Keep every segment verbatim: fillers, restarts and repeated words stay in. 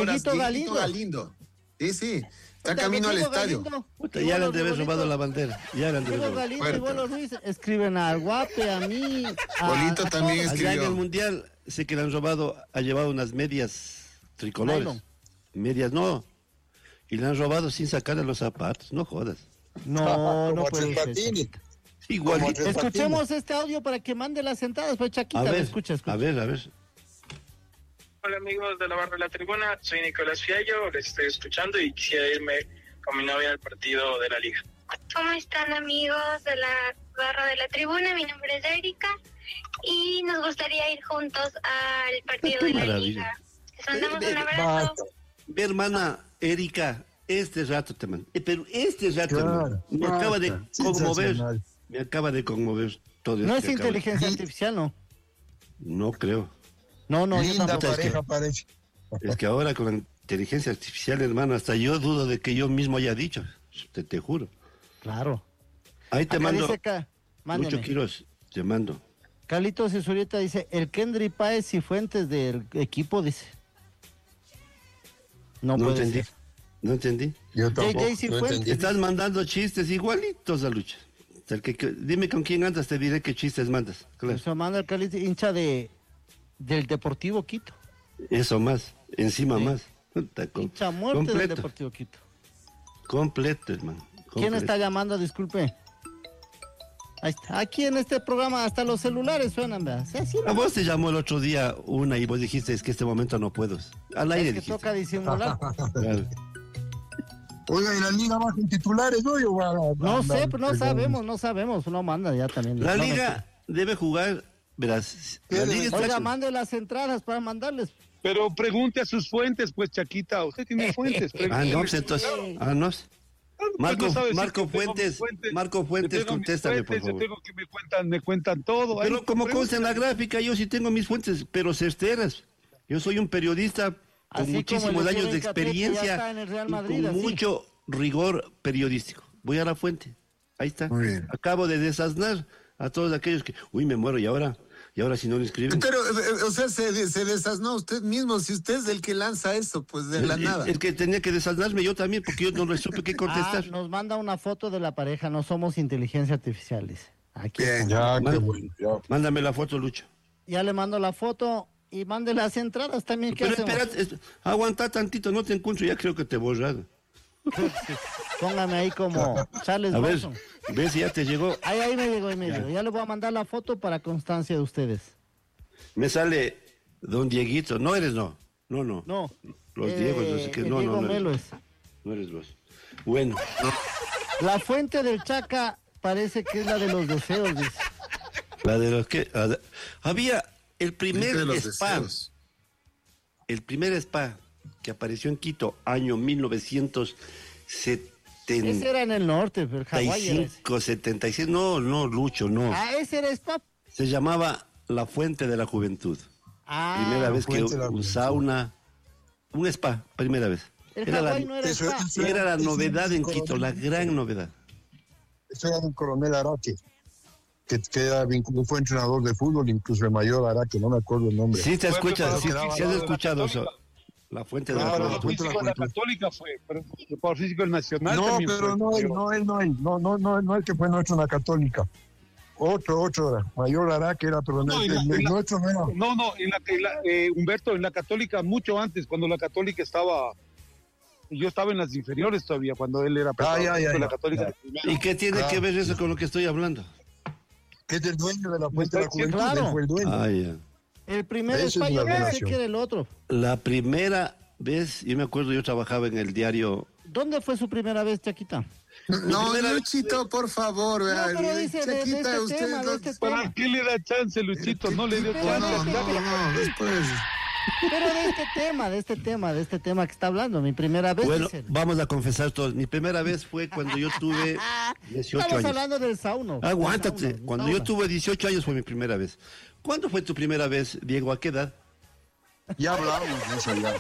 horas. Dieguito Galindo. Galindo. Sí, sí. Está camino al estadio. Puta, ya le han de haber robado la bandera. Ya le han de haber robado. Galindo y Bolo Ruiz escriben al Guape, a mí. A, Bolito a también todos. escribió. Allá en el mundial sé que le han robado, ha llevado unas medias tricolores. Nylon. Medias no. Y le han robado sin sacarle los zapatos. No jodas. No, no Como puede ser. Chespatini. Igualito. Como Escuchemos este audio para que mande las entradas, pues Chaquita, A me ver, escucha, escucha. a ver, a ver. Hola amigos de la Barra de la Tribuna, soy Nicolás Fiallo, les estoy escuchando y quisiera irme con mi novia al partido de la Liga. ¿Cómo están amigos de la Barra de la Tribuna? Mi nombre es Erika y nos gustaría ir juntos al partido Qué de la maravilla. Liga. Les mandamos Ve- un ve- abrazo. Basta. Ve, hermana Erika, este rato te mando. Eh, pero este rato, Claro, hermano, me acaba de basta. conmover. Sensacional. Me acaba de conmover todo No esto es que acaba de- inteligencia artificial, ¿no? No creo. No, no, yo Linda tampoco. es que- pareja parece. Es que ahora con la inteligencia artificial, hermano, hasta yo dudo de que yo mismo haya dicho. Te, te juro. Claro. Ahí te Acá mando. dice acá, mándeme. Mucho Quiroz, te mando. Carlitos Cesurieta dice, el Kendry Páez y Fuentes del equipo, dice. No, No puede entendí. ser. No entendí. Yo J tampoco. J. no Cifuentes. entendí. Estás mandando chistes igualitos a Lucha. O sea, el que- que- dime con quién andas, te diré qué chistes mandas. Claro. Se manda el Carlitos, hincha de del Deportivo Quito. Eso más, encima Sí. más. Puta, com- Hincha muerte del completo, Deportivo Quito. completo, hermano. ¿Quién completo. está llamando? Disculpe. Ahí está. Aquí en este programa hasta los celulares suenan, ¿verdad? Sí, así, A vos te llamó el otro día una y vos dijiste, es que este momento no puedo. Al aire es que dijiste. toca disimular. Claro. Oiga, ¿y la liga va con titulares hoy o va a- No va- sé, va- pero no sabemos, no sabemos. No manda ya también. La No, liga debe jugar, verás. ¿Qué La debe? liga está Oiga, con- mande las entradas para mandarles. Pero pregunte a sus fuentes, pues Chaquita, usted tiene fuentes. Ah, no, pues entonces. Ah, no. Marco, Usted no sabe si Marco yo tengo Fuentes, mis fuentes, Marco yo Fuentes, tengo mis contéstame, por fuentes, yo favor. tengo que me cuentan, me cuentan todo. Pero Ahí, como consta en la pregúntale. gráfica, yo sí tengo mis fuentes, pero certeras. Yo soy un periodista con Así como muchísimos el años de Steven Capriati ya experiencia está en el Real y Madrid, con así. mucho rigor periodístico. Voy a la fuente. Ahí está. Muy bien. Acabo de desasnar a todos aquellos que, uy, me muero, y ahora, y ahora si no lo inscriben. Pero, eh, o sea, se, se desasnó usted mismo, si usted es el que lanza eso, pues de la Es- nada. Es que tenía que desasnarme yo también, porque yo no le supe qué Ah, contestar. nos manda una foto de la pareja, no somos inteligencia artificial, dice. Aquí está. Bien. Ya, qué Mal. bueno. Ya. Mándame la foto, Lucho. Ya le mando la foto y mande las entradas también. ¿Qué Pero hacemos? espera, es- aguanta tantito, no te encuentro, ya creo que te he borrado. Póngame ahí como Charles A ver, Bronson. ves si ya te llegó. Ahí, ahí me llegó, ahí me llegó. Ya le voy a mandar la foto para constancia de ustedes. Me sale Don Dieguito, no eres no, no, no. No. Los eh, Diegos, no sé qué, el no, Diego no, no Melo eres, es. no eres vos. Bueno, La fuente del Chaca parece que es la de los deseos, dice. la de los que... a- Había el primer De los spa, deseos. el primer spa que apareció en Quito, año mil novecientos Ese setenta era en el norte, pero y Hawái era ese. cinco, setenta y seis, no, no, Lucho, no. Ah, ese era Spa. Se llamaba La Fuente de la Juventud. Ah, Primera vez que Fuente de la un Juventud. sauna, un spa, primera vez. el Era la, Hawái no era Eso- Spa. eso- era la Eso- novedad en eso- Quito, la gran novedad. Eso era un coronel Araque, que, que era, vinculado- fue entrenador de fútbol, incluso el mayor Araque, no me acuerdo el nombre. Sí, te Fue escuchas, sí, preparador sí has físico escuchado de la eso. Católica. La Fuente de la Claro, Juventud. la Fuente de Físico de la Juventud. Católica fue, pero por físico del Nacional No, también pero fue. no él, no él, no él, no, no, no, no el que fue nuestro en la Católica. Otro, otro era, mayor Araque era, pero No, el, y la- el y la- nuestro no era. No, no, en la, en la- eh, Humberto, en la Católica mucho antes, cuando la Católica estaba, yo estaba en las inferiores todavía, cuando él era preparador ya, ya, de la ya. Católica. Ya. de primera. ¿Y qué tiene Ah. que ver eso con lo que estoy hablando? Que es el dueño de la Fuente de la Juventud, Claro. él fue el dueño. Ah, ya. El primer Esa es Spa, la yo pensé relación. que era el otro. La primera vez, yo me acuerdo, yo trabajaba en el diario. ¿Dónde fue su primera vez, Chaquita? No, primera- Luchito, por favor, No, vea, pero dice de, de Chaquita, este usted tema, de no- este ¿Para tema. qué le da chance, Luchito? No le dio Pero chance. No, no, Déjalo. no, después. Pero de este tema, de este tema, de este tema que está hablando, mi primera vez. Bueno, dice. vamos a confesar todos. Mi primera vez fue cuando yo tuve dieciocho Estamos años. hablando del sauna. Aguántate. Del sauna, Cuando del yo sauna. tuve dieciocho años fue mi primera vez. ¿Cuándo fue tu primera vez, Diego? ¿A qué edad? Ya hablamos de eso ya.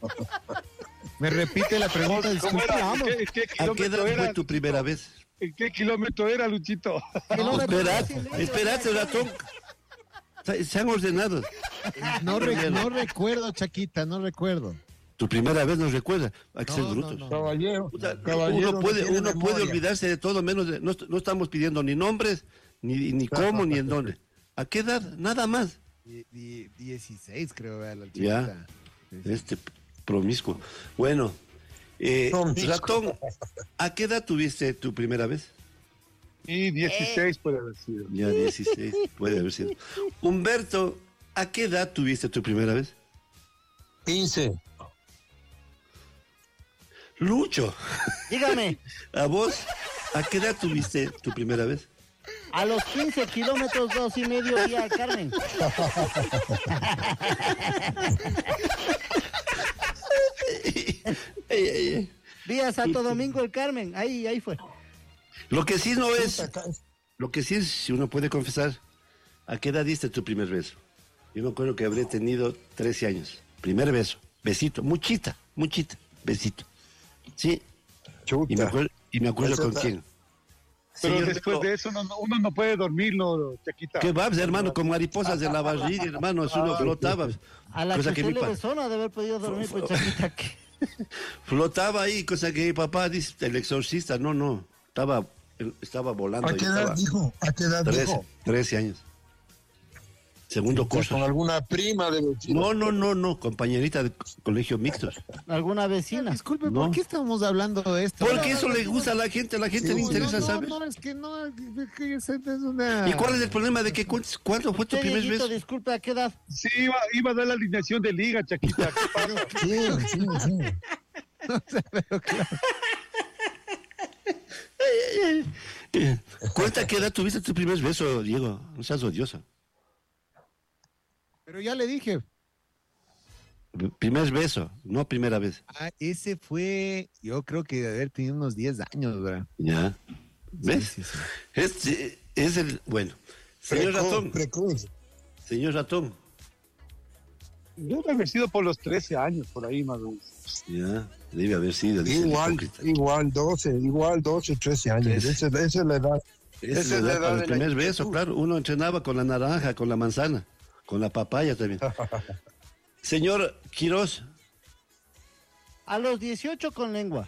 Me repite la pregunta, ¿Cómo disculpe. era? ¿En qué, en qué ¿A qué kilómetro edad era, fue tu primera vez? ¿En qué kilómetro era, Luchito? Kilómetro Esperate, brasileño, esperate, ya, ratón. Se- Sean ordenados. No, re- no recuerdo, Chaquita, no recuerdo. Tu primera vez no recuerda. Hay que No, ser no, brutos. no. Caballero, Puta, caballero uno puede, no tiene uno puede memoria. olvidarse de todo menos de, no, est- no estamos pidiendo ni nombres, ni, ni cómo, ni en dónde. ¿A qué edad? Nada más. Die- die- dieciséis creo, vea, la Ya. chiquita. Sí, sí. Este promiscuo. Bueno, eh, Promiscuo. Ratón, ¿a qué edad tuviste tu primera vez? Y dieciséis puede haber sido. Ya dieciséis, puede haber sido. Humberto, ¿a qué edad tuviste tu primera vez? quince. Lucho, Dígame, ¿a vos? ¿A qué edad tuviste tu primera vez? a los quince kilómetros, dos y medio vía Carmen. Ey, ey, ey. Vía Santo Domingo el Carmen, ahí, ahí fue. Lo que sí no es, lo que sí es, si uno puede confesar, ¿a qué edad diste tu primer beso? Yo me acuerdo que habré tenido trece años. Primer beso, besito, muchita, muchita, besito. Sí, y me acuerdo, y me acuerdo Eso con está- quién. Pero Señor después Beto, de eso no- no- uno no puede dormir, ¿no, Chaquita? ¿qué va, hermano? Con mariposas de la barriga, hermano, eso no flotaba. A la Cosa que que usted mi le pa- besó no ha de haber podido dormir, pues Chaquita, que... Flotaba ahí, cosa que mi papá dice, el exorcista, no, no, estaba, estaba volando. ¿A yo qué edad estaba dijo? ¿A qué edad trece, dijo? trece años. Segundo Pues curso. con alguna prima de No, no, no, no, compañerita de colegio mixtos. alguna vecina. Disculpe, No. ¿por qué estamos hablando de esto? Porque eso le gusta a la gente, a la gente Sí, le no, interesa no, saber. No, es que no, es que es una... ¿Y cuál es el problema de que cu- cuándo fue tu Usted, primer Dieguito, beso? disculpe, ¿a qué edad? Sí, iba, iba a dar la alineación de liga, Chaquita. ¿Qué pasa? Sí, sí, sí. Eh, Cuenta qué edad tuviste tu primer beso, Diego. No seas odioso. Pero ya le dije, Primer beso, no primera vez. ah, ese fue, yo creo que de haber tenido unos diez años, ¿verdad? Ya. ¿Ves? Sí, sí, sí. Este es el. Bueno. Señor Precoz, Ratón. precoz. Señor Ratón. Debe haber sido por los trece años, por ahí más o menos. Ya. Debe haber sido. Dice el Igual, hipócrita. igual, doce, igual, doce, trece años. Ese- Esa, esa es la edad. Esa es la edad para el primer beso, claro. Uno entrenaba con la naranja, con la manzana, con la papaya también. Señor Quiroz. A los dieciocho con lengua.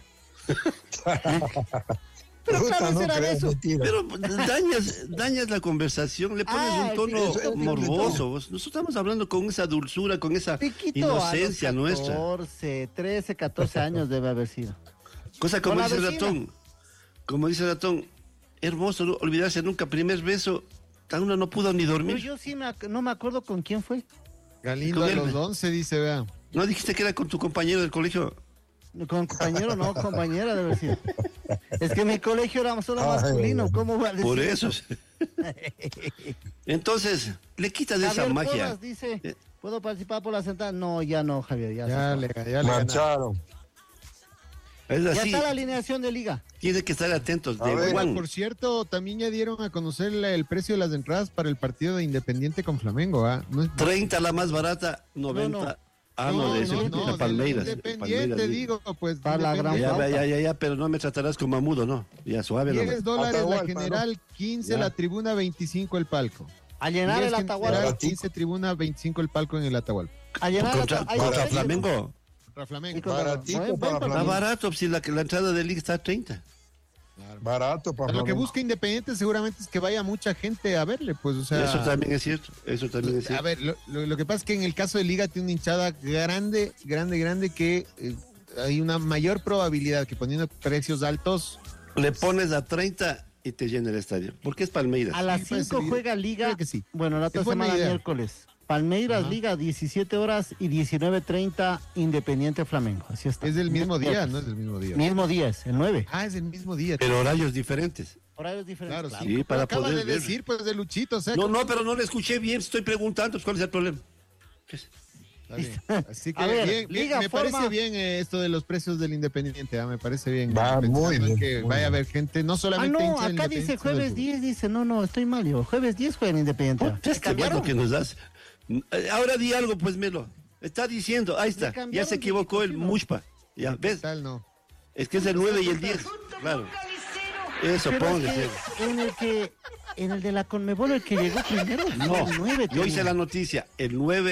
Pero claro, no será creas, eso. mentira. Pero dañas, dañas la conversación, le pones Ah, un tono sí, eso- morboso. Vos- Nosotros estamos hablando con esa dulzura, con esa Piquito, inocencia a los nuestra. catorce, trece, catorce años debe haber sido. Cosa como Con la dice el vecina. ratón. Como dice el ratón, hermoso, no olvidarse nunca. Primer beso, tan uno no pudo ni Pero dormir. yo sí me ac- no me acuerdo con quién fue. Galindo Con a él. los once dice, vea. ¿No dijiste que era con tu compañero del colegio? Con compañero, no, compañera debe haber sido. Es que mi colegio era solo masculino, ¿cómo va a decir? Por eso. Entonces, le quitas esa Javier magia. Porras dice, ¿puedo participar por la sentada? No, ya no, Javier, ya. Ya se le, fue. ya le ganaron. Marcharon. Es Ya así, está la alineación de liga. tiene que estar atentos. A De ver, Juan. Por cierto, también ya dieron a conocer la- el precio de las entradas para el partido de Independiente con Flamengo, ¿ah? No es- treinta la más barata, noventa. No, no. Ah, no, de ese, de del Palmeiras. de Independiente, Palmeiras, digo, pues. Para la gran Ya, Independiente. ya, ya, ya, pero no me tratarás como amudo, ¿no? Ya, suave nomás. diez dólares la Atahualpa, general, quince Ya. la tribuna, veinticinco el palco. A llenar diez el general, Atahualpa. quince tribuna, veinticinco el palco en el Atahualpa. A llenar el Contra, Atahualpa. contra Ahí está. Flamengo. Para Y Flamengo. contra- Baratito buen- buen para partido. Está Flamengo. barato, si la, la entrada de liga está a treinta. Barato para Lo que Flamengo. busca Independiente seguramente es que vaya mucha gente a verle, pues, o sea. Eso también es cierto. Eso también es A cierto. ver, lo, lo- lo que pasa es que en el caso de Liga tiene una hinchada grande, grande, grande que eh, hay una mayor probabilidad que poniendo precios altos. Le pones a treinta y te llena el estadio. Porque es Palmeiras. A las Sí, parece cinco bien. juega Liga. Creo que sí. Bueno, la otra Es buena semana idea. miércoles. Palmeiras Ajá. Liga, diecisiete horas y diecinueve treinta Independiente Flamengo. Así está. Es del mismo día, Miércoles. no es del mismo día. Mismo día, es el nueve. Ah, es del mismo día. Pero horarios diferentes. Horarios diferentes. Claro, Sí, sí. para Acaba poder de ver. decir, pues, de Luchito, o sea, No, no, pero no le escuché bien. Estoy preguntando, pues, ¿cuál es el problema? ¿Qué es? está bien. Así que A ver, bien, bien, Liga me forma- parece bien eh, esto de los precios del Independiente, ah, me parece bien. Va, Pensando muy en bien, que muy vaya a bien. haber gente, no Ah, solamente no, hincha del acá dice Independiente, jueves sino del diez, dice, no, no, estoy mal yo. Jueves diez juega en Independiente. Puta, este guapo que nos das. Eh, Ahora di algo, pues, Melo. Está diciendo, ahí está. Ya cambiaron se de equivocó el discutido. Mushpa. Ya, fútbol. ¿ves? Tal, no. Es que es el nueve y el diez. Claro. Eso, Pero ponle. es que en el que, en el de la Conmebol, el que llegó primero fue No, el nueve. yo hice tenía. la noticia. El nueve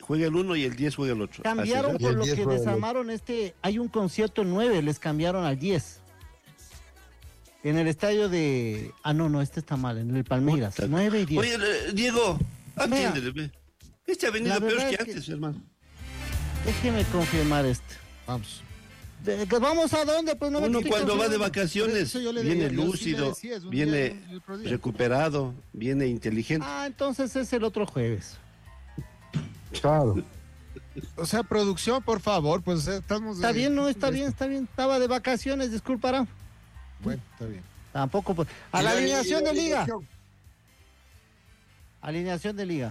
juega el uno y el diez juega el otro. Cambiaron Así por el lo diez que juega el desarmaron este, hay un concierto nueve, les cambiaron al diez. En el estadio de, ah no, no, este está mal, en el Palmeiras, Puta. nueve y diez. Oye, eh, Diego, Mira, atiéndele, ve. Este ha venido la peor verdad que es que- antes, hermano. Déjeme confirmar esto. Vamos. De- que ¿Vamos a dónde? Pues no me Uno estoy cuando va de confirmando. vacaciones Eso yo le viene decía, yo sí le lúcido, decía, es un viene día y otro día. recuperado, viene inteligente. Ah, entonces es el otro jueves. Claro. O sea, producción, por favor, pues o sea, estamos... Está eh, bien, no, está este- bien, está bien. Estaba de vacaciones, disculpará. Bueno, está bien. Tampoco, pues. A Y la la- alineación y la de liga. alineación. Alineación de liga.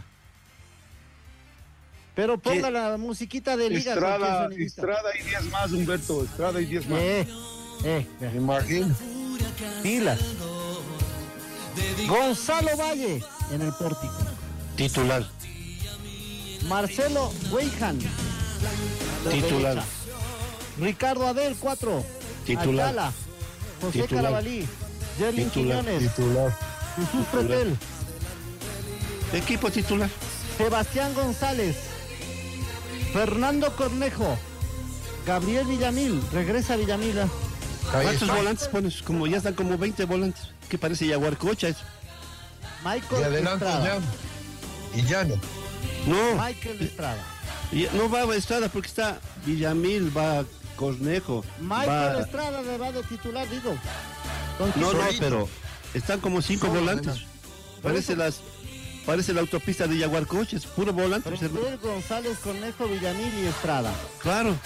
Pero ponga la musiquita de liga. Estrada, cualquier sonidista. Estrada y diez más, Humberto. Estrada y diez más. Eh, eh, eh. Imagino. Pilas. Gonzalo Valle en el pórtico. Titular, Marcelo Weijan. titular, Ricardo Adel, cuatro. Titular. Ayala, José Titular. Carabalí. Yerlin Titular. Quiñones. Titular. Jesús Pretel. equipo titular. Sebastián González. Fernando Cornejo. Gabriel Villamil. Regresa Villamil. ¿eh? Ahí ¿Cuántos está. volantes pones? Como ya están como veinte volantes. ¿Qué parece Yaguarcocha eso? Y Michael adelante Estrada. ya. Y ya no. No, Michael Estrada. y- no va a Estrada porque está Villamil, va Cornejo. Michael va... Estrada le va de titular, digo. Con No, no, Solito. pero están como cinco Solo, volantes. nena. Parece las, parece la autopista de Yaguarcocha, es puro volante. hermano. Pretel, González, Cornejo, Villamil y Estrada. Claro.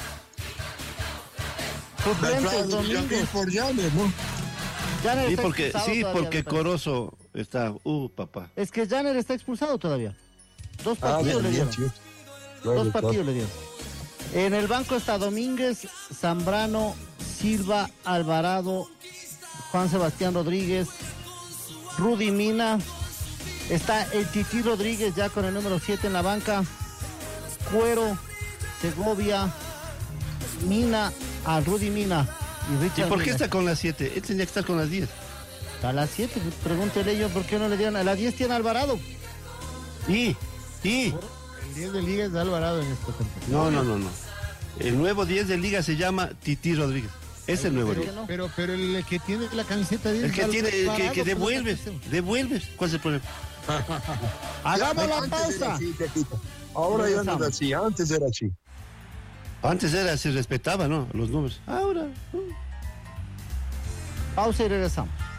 Suplentes, Domínguez. por Llanes, ¿no? Janer Sí, está porque, expulsado sí, todavía, porque me parece. Corozo está. Uh, papá. Es que Janer está expulsado todavía. Dos Ah, partidos le bien, dieron. bien, sí. Claro, Dos claro. partidos le dieron. En el banco está Domínguez, Zambrano, Silva, Alvarado, Juan Sebastián Rodríguez, Rudy Mina. Está el Titi Rodríguez ya con el número siete en la banca. Cuero, Segovia, Mina, a Rudy Mina y ¿Y Richard por qué Mina. está con las siete? Él tenía que estar con las diez. A las siete, pregúntele yo por qué no le dieron. A las diez tiene Alvarado. Y, y. El diez de liga es de Alvarado en esta temporada. No, no, no, no. El nuevo diez de liga se llama Titi Rodríguez. Es el nuevo pero- diez. no? Pero, pero el que tiene la camiseta diez El que es tiene, el que, Alvarado, que pues, devuelves, no sé. devuelves. ¿Cuál es el problema? Hagamos la Antes era pausa. así, Pepito. Ahora ya no es así, antes era así. Antes era, se respetaba, ¿no? Los números. Ahora. uh. Pausa y regresamos.